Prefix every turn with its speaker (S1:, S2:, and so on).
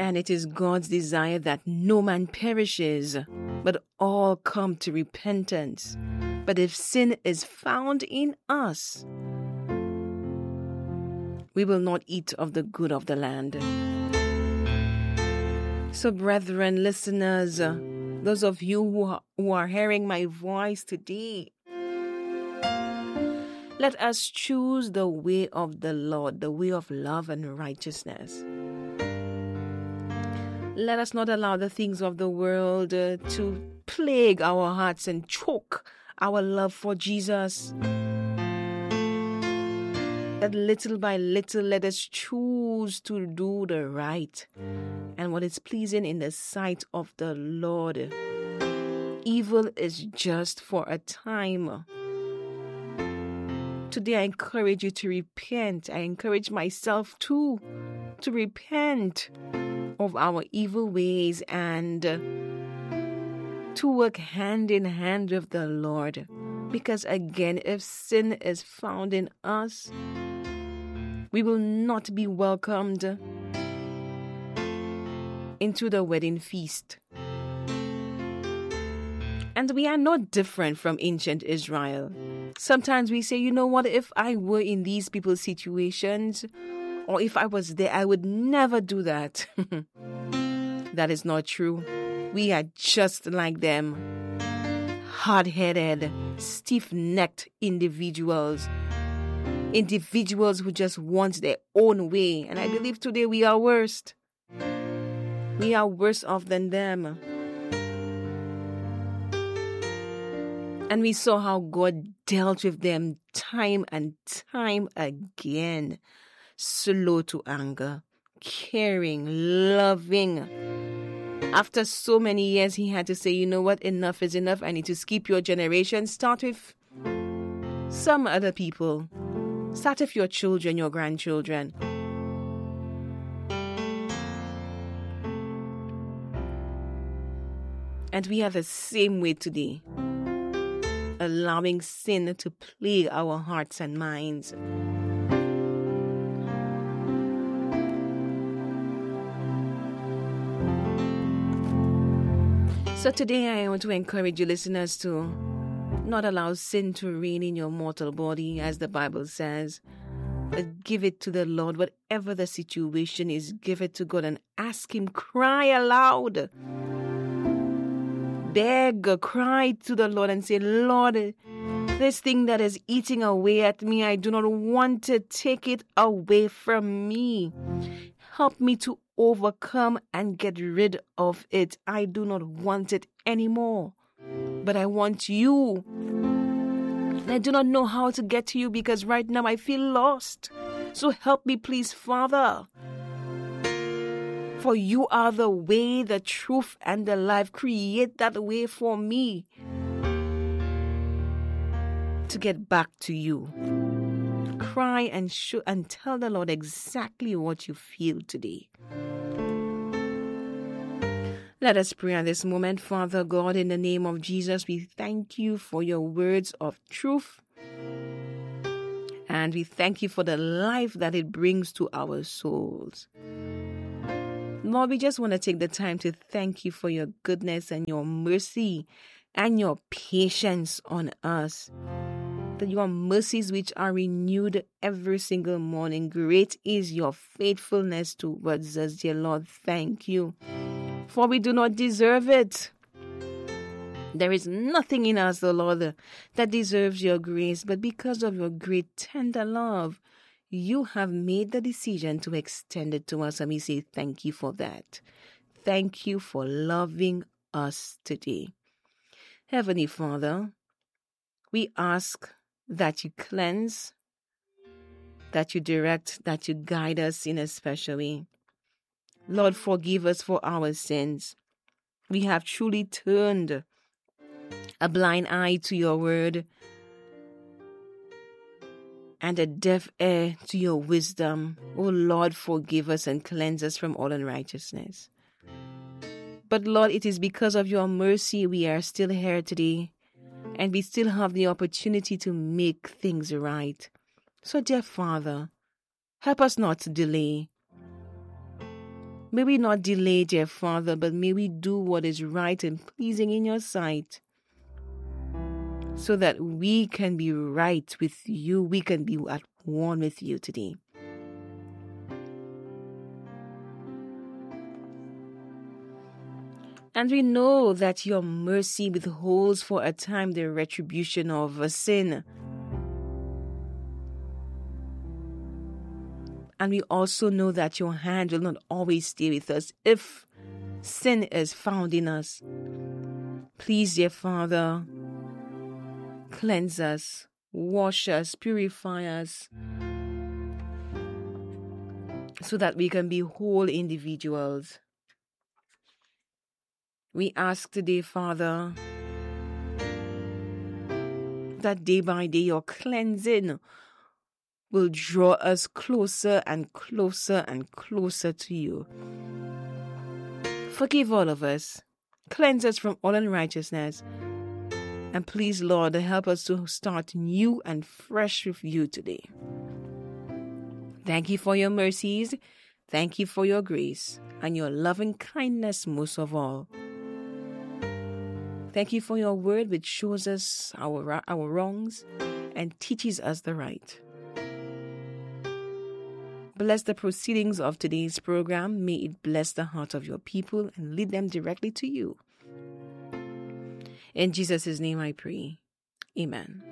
S1: And it is God's desire that no man perishes, but all come to repentance. But if sin is found in us, we will not eat of the good of the land. So, brethren, listeners, those of you who are hearing my voice today, let us choose the way of the Lord, the way of love and righteousness. Let us not allow the things of the world to plague our hearts and choke our love for Jesus. That little by little, let us choose to do the right and what is pleasing in the sight of the Lord. Evil is just for a time. Today, I encourage you to repent. I encourage myself too to repent of our evil ways and to work hand in hand with the Lord. Because again, if sin is found in us, we will not be welcomed into the wedding feast. And we are not different from ancient Israel. Sometimes we say, you know what, if I were in these people's situations, or if I was there, I would never do that. That is not true. We are just like them. Hard-headed, stiff-necked individuals who just want their own way. And I believe today we are worst. We are worse off than them. And we saw how God dealt with them time and time again. Slow to anger, caring, loving. After so many years, he had to say, you know what, enough is enough. I need to skip your generation. Start with some other people. Start with your children, your grandchildren. And we are the same way today, allowing sin to plague our hearts and minds. So today I want to encourage you listeners to not allow sin to reign in your mortal body, as the Bible says. But give it to the Lord. Whatever the situation is, give it to God and ask Him. Cry aloud. Beg, cry to the Lord and say, Lord, this thing that is eating away at me, I do not want to take it away from me. Help me to overcome and get rid of it. I do not want it anymore, but I want you. I do not know how to get to you because right now I feel lost. So help me, please, Father. For you are the way, the truth, and the life. Create that way for me to get back to you. Cry and tell the Lord exactly what you feel today. Let us pray at this moment. Father God, in the name of Jesus, we thank you for your words of truth. And we thank you for the life that it brings to our souls. Lord, we just want to take the time to thank you for your goodness and your mercy and your patience on us. That your mercies which are renewed every single morning. Great is your faithfulness towards us, dear Lord. Thank you. For we do not deserve it. There is nothing in us, O Lord, that deserves your grace. But because of your great tender love, you have made the decision to extend it to us, and we say thank you for that. Thank you for loving us today. Heavenly Father, we ask that you cleanse, that you direct, that you guide us in a special way. Lord, forgive us for our sins. We have truly turned a blind eye to your word and a deaf ear to your wisdom. Oh Lord, forgive us and cleanse us from all unrighteousness. But Lord, it is because of your mercy we are still here today, and we still have the opportunity to make things right. So dear Father, help us not to delay. May we not delay, dear Father, but may we do what is right and pleasing in your sight, so that we can be right with you. We can be at one with you today. And we know that your mercy withholds for a time the retribution of a sin. And we also know that your hand will not always stay with us if sin is found in us. Please, dear Father, cleanse us, wash us, purify us, so that we can be whole individuals. We ask today, Father, that day by day your cleansing will draw us closer and closer and closer to you. Forgive all of us. Cleanse us from all unrighteousness. And please, Lord, help us to start new and fresh with you today. Thank you for your mercies. Thank you for your grace and your loving kindness most of all. Thank you for your word, which shows us our wrongs and teaches us the right. Bless the proceedings of today's program. May it bless the heart of your people and lead them directly to you. In Jesus' name I pray. Amen.